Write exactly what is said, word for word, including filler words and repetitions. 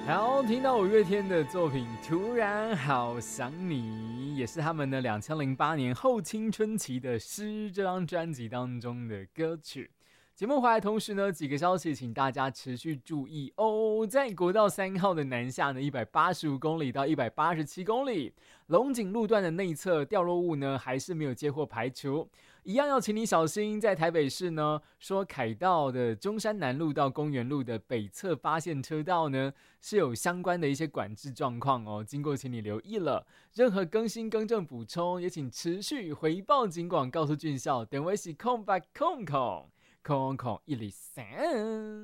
好，听到五月天的作品《突然好想你》，也是他们的两千零八年后青春期的《诗》这张专辑当中的歌曲。节目回来同时呢，几个消息请大家持续注意哦。在国道三号的南下呢，一百八十五公里到一百八十七公里，龙井路段的内侧掉落物呢还是没有接获排除，一样要请你小心。在台北市呢，说凯道的中山南路到公园路的北侧发现车道呢是有相关的一些管制状况哦，经过请你留意了。任何更新更正补充，也请持续回报警广，告诉俊孝。电话是空八空空。空空一零三。